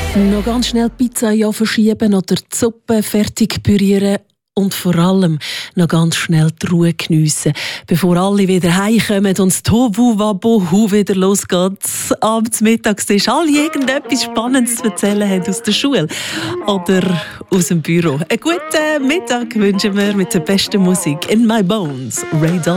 Noch ganz schnell die Pizza ja verschieben oder die Suppe fertig pürieren und vor allem noch ganz schnell die Ruhe geniessen, bevor alle wieder heimkommen und das Tohu-Wabohu wieder losgeht. Abends, Mittagstisch, alle irgendetwas Spannendes zu erzählen haben aus der Schule oder aus dem Büro. Einen guten Mittag wünschen wir mit der besten Musik. In My Bones, Ray Dalton.